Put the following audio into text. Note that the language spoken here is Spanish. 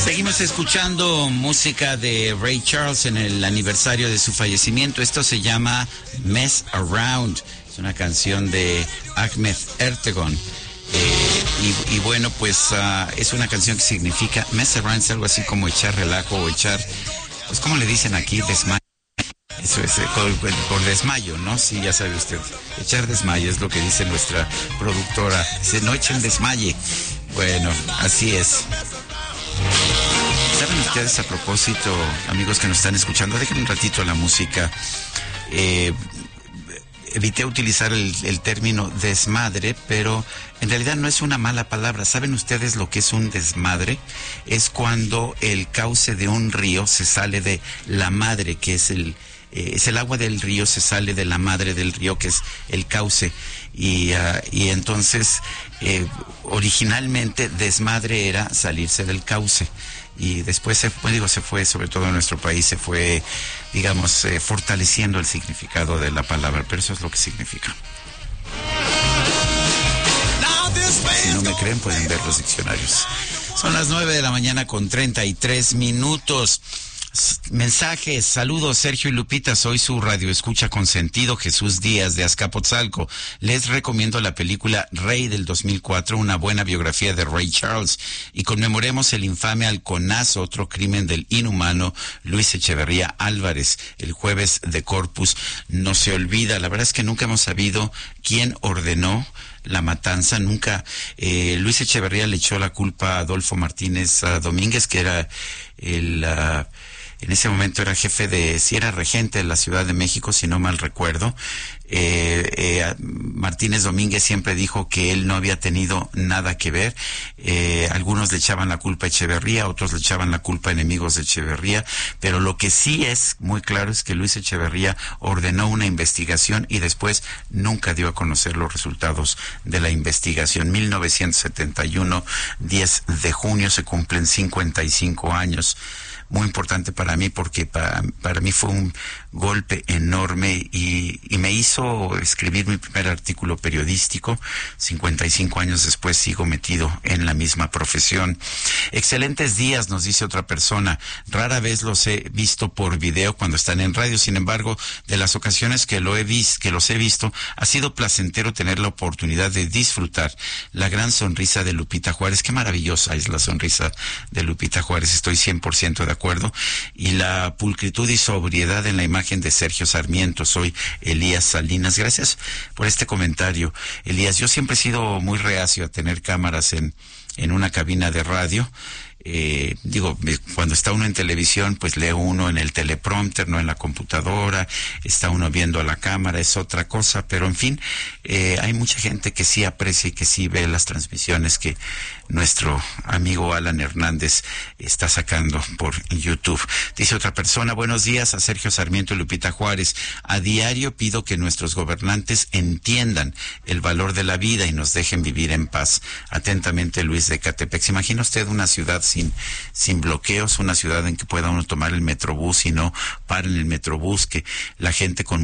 Seguimos escuchando música de Ray Charles en el aniversario de su fallecimiento. Esto se llama Mess Around. Es una canción de Ahmet Ertegun. Y bueno, pues es una canción que significa Mess Around, es algo así como echar relajo o echar, pues como le dicen aquí, desmayo. Eso es, por desmayo, ¿no? Sí, ya sabe usted. Echar desmayo es lo que dice nuestra productora. Dice, no echen desmaye. Bueno, así es. ¿Saben ustedes a propósito, amigos que nos están escuchando? Déjenme un ratito la música. Evité utilizar el término desmadre, pero en realidad no es una mala palabra. ¿Saben ustedes lo que es un desmadre? Es cuando el cauce de un río se sale de la madre, que es el agua del río, se sale de la madre del río, que es el cauce. Y entonces, originalmente, desmadre era salirse del cauce. Y después se fue, sobre todo en nuestro país, se fue, digamos, fortaleciendo el significado de la palabra, pero eso es lo que significa. Si no me creen, pueden ver los diccionarios. Son las 9:33 a.m. Mensajes, saludos Sergio y Lupita, soy su radioescucha consentido Jesús Díaz de Azcapotzalco. Les recomiendo la película Rey del 2004, una buena biografía de Ray Charles, y conmemoremos el infame halconazo, otro crimen del inhumano Luis Echeverría Álvarez. El jueves de Corpus no se olvida. La verdad es que nunca hemos sabido quién ordenó la matanza, nunca. Luis Echeverría le echó la culpa a Adolfo Martínez Domínguez, que era en ese momento era era regente de la Ciudad de México, si no mal recuerdo. Martínez Domínguez siempre dijo que él no había tenido nada que ver. Algunos le echaban la culpa a Echeverría, otros le echaban la culpa a enemigos de Echeverría, pero lo que sí es muy claro es que Luis Echeverría ordenó una investigación y después nunca dio a conocer los resultados de la investigación. 1971, 10 de junio, se cumplen 55 años. Muy importante para mí porque para mí fue un golpe enorme y me hizo escribir mi primer artículo periodístico. 55 años después sigo metido en la misma profesión. Excelentes días, nos dice otra persona. Rara vez los he visto por video cuando están en radio. Sin embargo, de las ocasiones que los he visto, ha sido placentero tener la oportunidad de disfrutar la gran sonrisa de Lupita Juárez. Qué maravillosa es la sonrisa de Lupita Juárez. Estoy 100% de acuerdo. Y la pulcritud y sobriedad en la imagen de Sergio Sarmiento. Soy Elías Salinas. Gracias por este comentario, Elías. Yo siempre he sido muy reacio a tener cámaras en una cabina de radio. Cuando está uno en televisión, pues lee uno en el teleprompter, no en la computadora, está uno viendo a la cámara, es otra cosa, pero en fin, hay mucha gente que sí aprecia y que sí ve las transmisiones que nuestro amigo Alan Hernández está sacando por YouTube. Dice otra persona, buenos días a Sergio Sarmiento y Lupita Juárez. A diario pido que nuestros gobernantes entiendan el valor de la vida y nos dejen vivir en paz. Atentamente, Luis de Catepec. ¿Se imagina usted una ciudad sin bloqueos, una ciudad en que pueda uno tomar el metrobús y no para en el metrobús, que la gente con